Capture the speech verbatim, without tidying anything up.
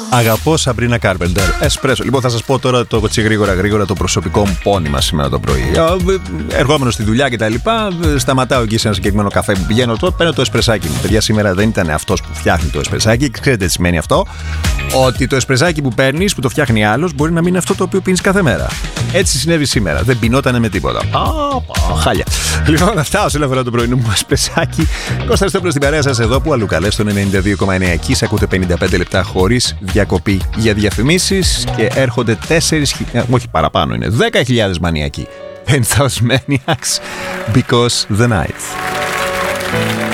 Αγαπώ Σαμπρίνα Κάρπεντερ. Εσπρέσο. Λοιπόν, θα σας πω τώρα το τσι γρήγορα γρήγορα το προσωπικό μου πόνημα σήμερα το πρωί. Ερχόμενο στη δουλειά κτλ. Σταματάω εκεί σε ένα συγκεκριμένο καφέ που πηγαίνω. Τότε παίρνω το εσπρεσάκι μου. Παιδιά, σήμερα δεν ήταν αυτός που φτιάχνει το εσπρεσάκι. Ξέρετε τι σημαίνει αυτό? Ότι το εσπρεσάκι που παίρνεις, που το φτιάχνει άλλος, μπορεί να μην είναι αυτό το οποίο πίνεις κάθε μέρα. Έτσι συνέβη σήμερα. Δεν πεινότανε με τίποτα. Α, χάλια. Λοιπόν, αυτά όσον αφορά το πρωινό μου εσπρεσάκι. Κώστας Στόπλος στην παρέα σας εδώ που αλλού καλές στον ενενήντα δύο κόμμα εννέα. Εκεί ακούτε πενήντα πέντε λεπτά χωρίς διακοπή για διαφημίσεις και έρχονται τέσσερις χιλιάδες, όχι παραπάνω είναι, δέκα χιλιάδες μανιακοί. ten thousand maniacs because the night.